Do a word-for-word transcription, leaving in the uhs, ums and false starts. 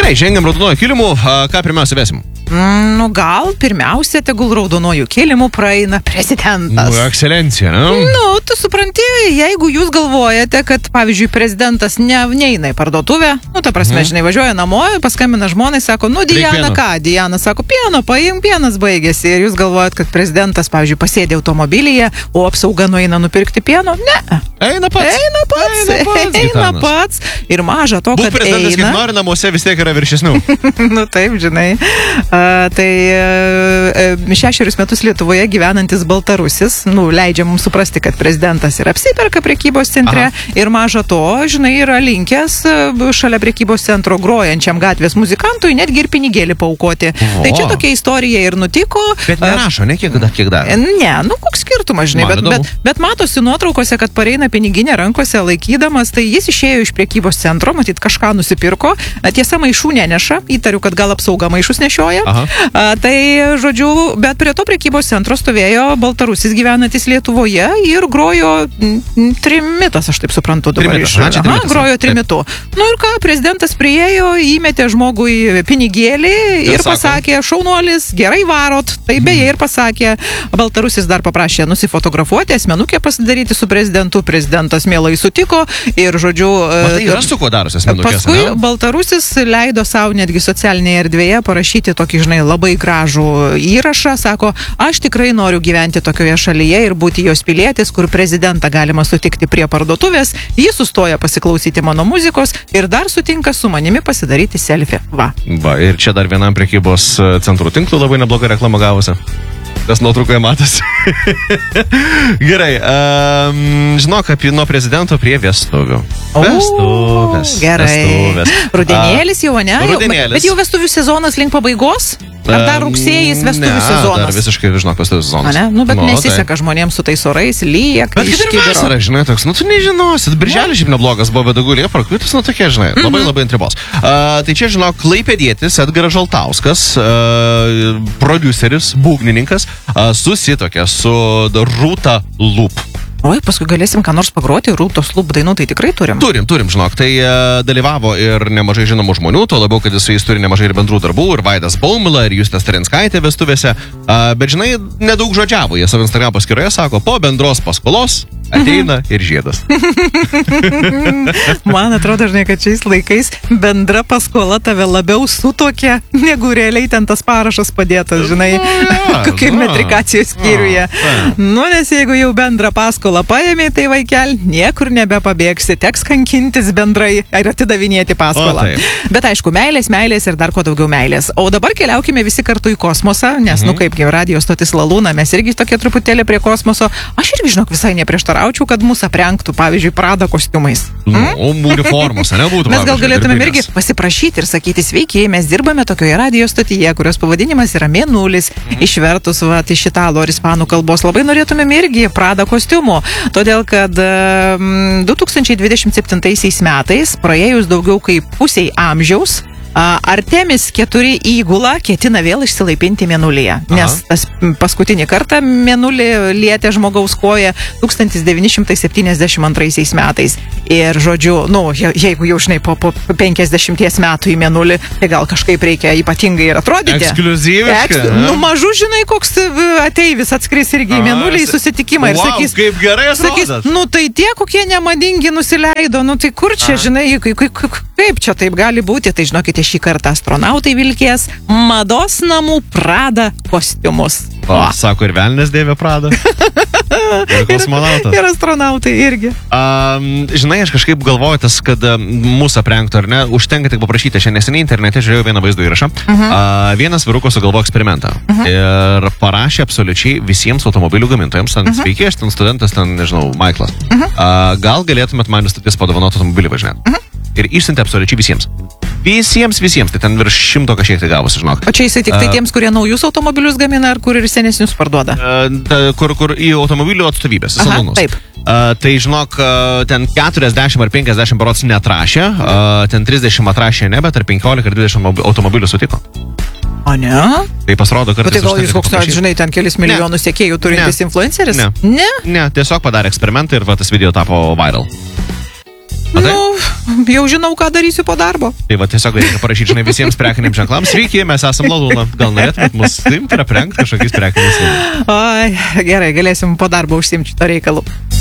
Gerai, žengiam raudonuoju kilimu. Ką pirmiausia vesim? Mm, nu gal pirmiausia tegul raudonuoju kilimu praeina prezidentas. Nu, ekscelencija, ne? Nu, tu supranti, jeigu jūs galvojate, kad, pavyzdžiui, prezidentas ne, neina į parduotuvę, nu, ta prasme, mm. žinai, važiuoja namo, paskambina žmonai, sako, nu, Diana, ką? Diana sako, pieno, paim, pienas baigėsi. Ir jūs galvojat, kad prezidentas, pavyzdžiui, pasėdė automobilyje, o apsauga nueina nupirkti pieno? Ne. Eina pats. Eina pats. Eina pats. Eina pats. Ir maža to, Būk kad prezidentas, eina. kaip nori, namuose vis tiek yra viršesnių. Nu, taip, žinai. Uh, tai uh, šešerius metus Lietuvoje gyvenantis Baltarusis, nu, leidžia mums suprasti, kad prezidentas ir apsiperka prekybos centre. Aha. Ir maža to, žinai, yra linkęs uh, šalia prekybos centro grojančiam gatvės muzikantui netgi ir pinigėlį paaukoti. O. Tai čia tokia istorija ir nutiko. Bet nerašo, ne kiek, kiek dar? Ne, nu, koks skirtumas, žinai, bet, bet, bet matosi nuotraukose, kad pareina piniginė rankose laikydamas, tai jis išėjo iš prekybos centro, matyt, kažką nusipirko. Tiesa, maišų neneša, įtariu, kad gal apsauga maišus nešioja. A, tai, žodžiu, bet prie to prekybos centro stovėjo Baltarusis gyvenantis Lietuvoje ir grojo m, trimitas, aš taip suprantu dabar. Trimitas, iš, na, čia trimitas. Aha, grojo trimitu. Taip. Nu ir ką, prezidentas priėjo, įmetė žmogui pinigėlį ir, ir pasakė, šaunuolis, gerai varot. Tai beje ir pasakė, Baltarusis dar paprašė nusifotografuoti, asmenukę pasidaryti su prezidentu, prezidentas mielai sutiko ir, žodžiu... Matai, yra su kuo darosi asmenukės, paskui ne? Baltarusis leido savo netgi socialinėje erdvėje parašyti tokį, žinai, labai gražų įrašą, sako, aš tikrai noriu gyventi tokioje šalyje ir būti jos pilietis, kur prezidentą galima sutikti prie parduotuvės, jis sustoja pasiklausyti mano muzikos ir dar sutinka su manimi pasidaryti selfie. Va. Va, ir čia dar vienam prekybos centrų tinklų labai nebloga reklama gavosi. Tas nuotraukoje matosi. Gerai, um, žinok, apie nuo prezidento prie vestuvių. Vestuvės. Gerai. Vestuvės. Rudenėlis jau, ne? Rudenėlis. Bet jau vestuvių sezonas link pabaigos? Ar dar rugsėjais vestuvių ne, sezonas? Ne, dar visiškai, žinok, vestuvių sezonas. Ne? Nu, bet nu, nesiseka tai. Žmonėms su tais orais, lyja, Bet kaip ir vasara, žinai, toks, nu tu nežinosit, birželis šiaip neblogas buvo, bet daugiau liepą, rugpjūtis, nu tokie, žinai, labai mm -hmm. labai intribos. Uh, tai čia, žinok, klaipėdietis Edgaras Žaltauskas, uh, prodiuseris, būgnininkas, uh, susitokė su Rūta Lup. Oi, paskui galėsim ką nors pagroti, Rūtos Lup dainų, tai tikrai turim. Turim, turim, žinok, tai uh, dalyvavo ir nemažai žinomų žmonių, tuo labiau, kad jis, jis turi nemažai ir bendrų darbų, ir Vaidas Baumila, ir Justė Starinskaitė vestuvėse, uh, bet, žinai, nedaug žodžiavo, jie savo Instagram paskyroje sako, po bendros paskolos ateina ir žiedas. Man atrodo, žinai, kad šiais laikais bendra paskola tave labiau sutokia, negu realiai ten tas parašas padėtas, žinai, kokiam metrikacijos skyriuje. Nu, nes jeigu jau bendrą paskolą paėmė, tai vaikel, niekur nebepabėgsi, teks kankintis bendrai ir atidavinėti paskolą. O, bet aišku, meilės, meilės ir dar kuo daugiau meilės. O dabar keliaukime visi kartu į kosmosą, nes, mhm. nu kaipgi radio stotis Lalūna, mes irgi tokie truputėlį prie kosmoso. Aš irgi, žinok, visai neprieštaraučiau, kad mūsų aprengtų, pavyzdžiui, Prada kostiumais. Nu, hmm? uniformos, ne būtų. Mes gal galėtumėm irgi pasiprašyti ir sakyti, sveiki, mes dirbame tokioje radio stotyje, kurios pavadinimas yra Mėnulis, mhm. išvertus va, iš italų ar ispanų kalbos. Labai norėtumėm irgi Prada kostiumų. Todėl, kad um, du tūkstančiai dvidešimt septintaisiais metais, praėjus daugiau kaip pusiai amžiaus, uh, Artemis keturi įgula ketina vėl išsilaipinti Mėnulyje. Aha. Nes tas paskutinį kartą Mėnulį lietė žmogaus koja tūkstantis devyni šimtai septyniasdešimt antraisiais metais. Ir, žodžiu, nu, jeigu jau, žinai, po, po penkiasdešimties metų į Mėnulį, tai gal kažkaip reikia ypatingai ir atrodyti. Ekskliuzyviškai. Eks, nu, mažu, žinai, koks ateivis atskris irgi į Mėnulį į susitikimą ir wow, sakys, kaip gerai sakys, nu tai tie, kokie nemadingi nusileido, nu tai kur čia, A. žinai, kaip, kaip, kaip čia taip gali būti, tai žinokite, šį kartą astronautai vilkės mados namų Prada kostiumus. O, sako, ir velnės dėvė Prada. Ir kosmonautas. Ir astronautai irgi. Um, žinai, aš kažkaip galvoju tas, kad um, mūsų aprengtų, ar ne, užtenka tik paprašyti. Šiandien neseniai internete žiūrėjau vieną vaizdo įrašą. Uh -huh. uh, vienas vyrukas sugalvojo eksperimentą. Uh -huh. Ir parašė absoliučiai visiems automobilių gamintojams. Ten uh -huh. sveiki, aš ten studentas, ten, nežinau, Maiklas. Uh -huh. uh, gal galėtumėt man stotis padovanoti automobilį važinėti? Uh -huh. Ir išsiuntė absoliučiai visiems. Visiems, visiems. Tai ten virš šimto kažkiek tai gavosi, žinok. O čia jisai tik tai tiems, kurie naujus automobilius gamina, ar kur ir senesnius parduoda? Uh, ta, kur, kur į automobilių atstovybės, į salonus. Taip. Uh, tai, žinok, uh, ten keturiasdešimt ar penkiasdešimt procentų neatrašė, uh, ten trisdešimt atrašė ne, bet ar penkiolika ar dvidešimt automobilių sutiko. O ne? Tai pasirodo, kad... Bet tai gal jūs koks, žinai, ten kelis milijonus sekėjų turintis influenceris? Ne. Ne? Ne, tiesiog padarė eksperimentą ir va, tas video tapo viral. Nu, jau žinau, ką darysiu po darbo. Tai va tiesiog reikia parašyti, žinai, visiems prekiniams ženklams. Sveiki, mes esame Lalūna. Gal norėtumėt mus imti ir aprengti kažkokiais prekiniais ženklais? Oi, gerai, galėsim po darbo užsimti šito reikalu.